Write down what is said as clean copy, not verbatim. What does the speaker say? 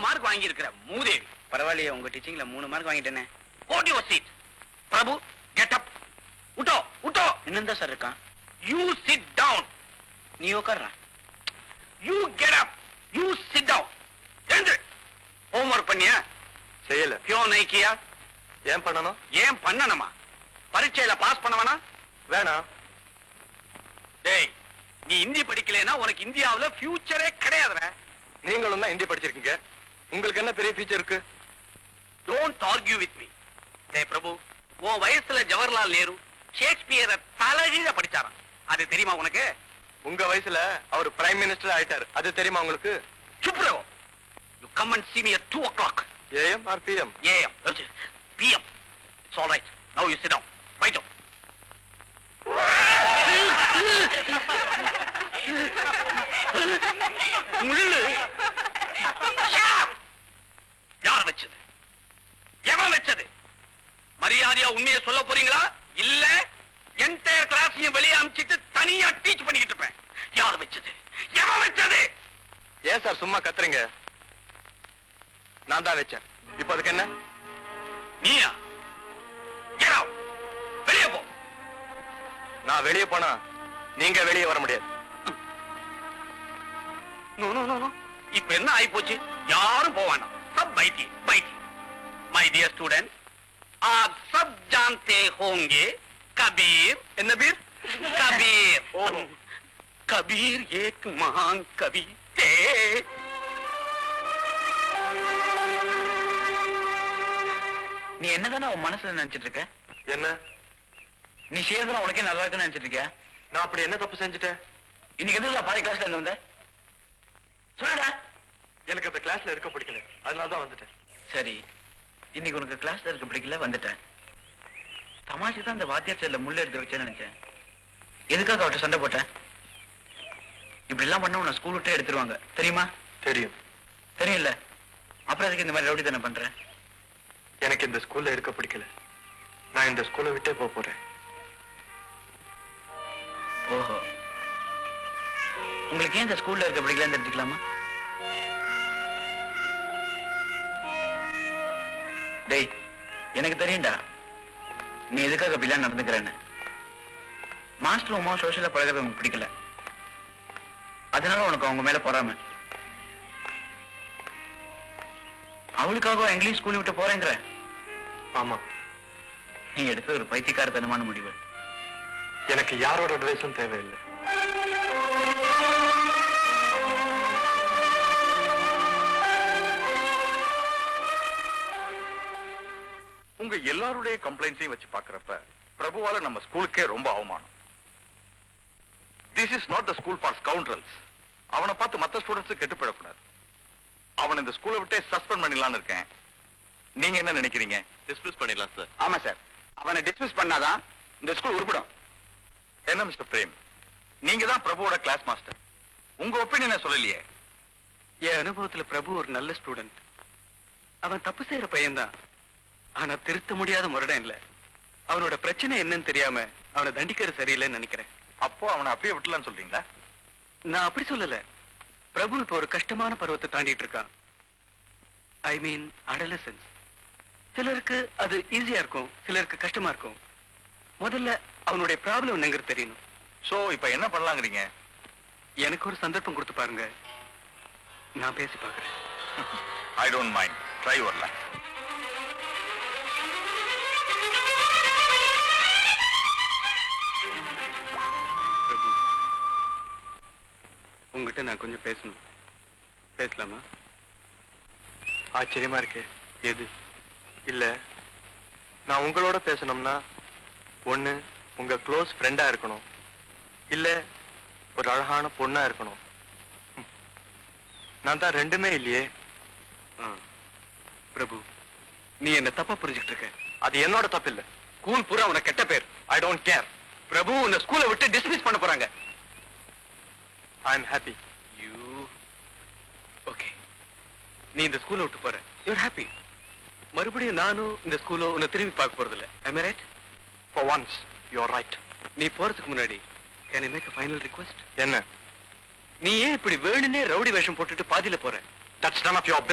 Mark வாங்கி இருக்கிற மூதேவி. பரவாயில்லையே, உங்க டீச்சிங்ல 3 mark வாங்கிட்டேனே. Hold your seat. Prabhu, get up. உட்டோ உட்டோ. இன்னும் தான் சார் இருக்கான். You sit down. நீ உட்கார்றா. You get up. You sit down. எழுந்து. ஹோம்வொர்க் பண்ணியா? செய்யல. क्यों नहीं किया? ஏன் பண்ணணும்? ஏன் பண்ணணுமா? பரீட்சையில பாஸ் பண்ணவனா? வேணாம். டேய், நீ ஹிந்தி படிக்கலைன்னா உனக்கு இந்தியாவுல ஃபியூச்சரே கிடையாதுடா. நீங்களும் தான் ஹிந்தி படிச்சிருக்கீங்க. உங்களுக்கு என்ன பெரிய ஃபியூச்சர் இருக்கு? Don't argue with me. டேய் பிரபு, உன் வயசுல ஜவஹர்லால் நேரு ஷேக்ஸ்பியரை தலைகீழ படிச்சாராம். அது தெரியுமா உனக்கு? உங்க வயசுல அவர் பிரைம் மினிஸ்டர் ஆயிட்டாரு. அது தெரியுமா உங்களுக்கு? Supro, you come and see me at 2 o'clock. AM or PM? AM, PM. It's all right. Now you sit down. Right down. யார் வச்சது? எவன் வச்சது? மரியாதையா உண்மையை சொல்ல போறீங்களா? இல்ல என்டையர் கிளாஸையும் வெளியே அனுப்பிச்சிட்டு தனியா டீச் பண்ணிக்கிட்டு இருப்பேன். யார் வச்சது? எவன் வச்சது? ஏன் சார் சும்மா கத்துறீங்க? நான் தான் வச்சேன். இப்ப அதுக்கு என்ன? நீயா? Get out. வெளியே போ. நான் வெளியே போனா நீங்க வெளியே வர முடியாது. No, no, no, no. இப்ப என்ன ஆயி போச்சு? யாரும் போவானா? Sub piety piety. My dear student, आप सब जानते होंगे कबीर. என்ன பீர்? கபீர். கபீர் एक महान कवि थे. நீ என்னதானே உன் மனசுல நினைச்சிட்டு இருக்க? என்ன? நீ செய்யறதுலாம் உனக்கே நல்லா இருக்குன்னு நினைச்சிட்டு இருக்கியா? நான் அப்படி என்ன தப்பு செஞ்சுட்டேன்? இன்னைக்கு எதுல பாதி கிளாஸ்ல இருந்து வந்த? சொல்லுடா. எனக்கு அந்த கிளாஸ்ல இருக்க பிடிக்கல. அதனால தான் வந்துட்டேன். சரி, இன்னைக்கு உனக்கு கிளாஸ்ல இருக்க பிடிக்கல, வந்துட்டேன். தமாஷு தான் அந்த வாத்தியார் செல்ல முள்ள எடுத்து வச்சேன்னு நினைச்சேன். எதுக்காக அவர்கிட்ட சண்டை போட்டேன்? இப்படி எல்லாம் பண்ண உன்னை ஸ்கூல் விட்டே எடுத்துருவாங்க, தெரியுமா? தெரியும். தெரியல, அப்புறம் எதுக்கு இந்த மாதிரி ரவுடி தானே பண்ற? எனக்கு இந்த ஸ்கூல்ல இருக்க பிடிக்கல. நான் இந்த ஸ்கூலை விட்டே போறேன். ஓஹோ, உங்களுக்கு ஏன் இந்த ஸ்கூல்ல இருக்க பிடிக்கலன்னு தெரிஞ்சுக்கலாமா? டேய், எனக்கு தெரியும்டா நீ எதுக்காக அப்படிலாம் நடந்துக்கிறேன்னு. மாஸ்டர் உமா சோசியலா பழகிறது உனக்கு பிடிக்கல, அதனால உனக்கு அவங்க மேல பொறாம. அவளுக்காக இங்கிலீஷ் ஸ்கூல் விட்டு போறேங்கிற? ஆமா, நீ எடுத்த ஒரு பைத்தியக்காரத்தனமான முடிவு. எனக்கு யாரோட அட்வைஸும் தேவையில்லை. உங்க எல்லாருடைய கம்ப்ளைண்ட்ஸையும் வச்சு பாக்குறப்ப பிரபுவால நம்ம ஸ்கூலுக்கே ரொம்ப அவமானம். This is not the school for ஸ்கவுண்டரல்ஸ். அவனை பார்த்து மத்த ஸ்டூடெண்ட்ஸ் கெட்டுப்படக்கூடாது. அவன் இந்த ஸ்கூலை விட்டே சஸ்பெண்ட் பண்ணிடலாம்னு இருக்கேன். நீங்க என்ன நினைக்கிறீங்க? டிஸ்மிஸ் பண்ணிடலாம் சார். ஆமா சார், அவனை டிஸ்மிஸ் பண்ணாதான் இந்த ஸ்கூல் உருப்படும். என்ன மிஸ்டர் பிரேம், நீங்க தான் பிரபுவோட கிளாஸ் மாஸ்டர். உங்க ஒப்பீனியனை சொல்லலையே. என் அனுபவத்துல பிரபு ஒரு நல்ல ஸ்டூடெண்ட். அவன் தப்பு செய்யற பையன்தான், ஆனா திருத்த முடியாத முரடன் இல்ல. அவனோட பிரச்சனை என்னன்னு தெரியாம அவனை தண்டிக்கிறது சரியில்லைன்னு நினைக்கிறேன். அப்போ அவனை அப்படியே விட்டலாம்னு சொல்றீங்களா? நான் அப்படி சொல்லல. பிரபு இப்ப ஒரு கஷ்டமான பருவத்தை தாண்டிட்டு இருக்கான். ஐ மீன் அடலசன்ஸ். சிலருக்கு அது ஈஸியா இருக்கும், சிலருக்கு கஷ்டமா இருக்கும். முதல்ல அவனுடைய ப்ராப்ளம் என்னங்கிறது தெரியணும். சோ இப்ப என்ன பண்ணலாங்கிறீங்க? எனக்கு ஒரு சந்தர்ப்பம் கொடுத்து பாருங்க, நான் பேசி பார்க்கிறேன். I don't mind. ட்ரை வரல. பிரபு, உங்ககிட்ட நான் கொஞ்சம் பேசணும். பேசலாமா? ஆச்சரியமா இருக்கு. எது? இல்ல, நான் உங்களோட பேசணும்னா ஒண்ணு உங்க க்ளோஸ் ஃப்ரெண்டா இருக்கணும், இல்ல ஒரு அழகான பொண்ணா இருக்கணும். நான் தான் ரெண்டுமே இல்லையே. பிரபு, நீ என்ன தப்பா புரிஞ்சுக்கிட்டு இருக்க. அது என்னோட தப்பு இல்ல. ஸ்கூல் பூரா உனக்கு கெட்ட பேர். I don't care. பிரபு, உன்னை ஸ்கூலை விட்டு டிஸ்மிஸ் பண்ண போறாங்க. I am happy. You okay, நீ இந்த ஸ்கூலை விட்டு போற. Your happy. மறுபடியும் நானும் இந்த ஸ்கூலோ உன்னை திரும்பி பார்க்க போறது இல்ல. Am I right? For once you are right. நீ போறதுக்கு முன்னாடி can I make a final request? என்ன? நீ ஏன் இப்படி வேணுனே ரவுடி வேஷம் போட்டுட்டு பாதியில போற? That's none of your business.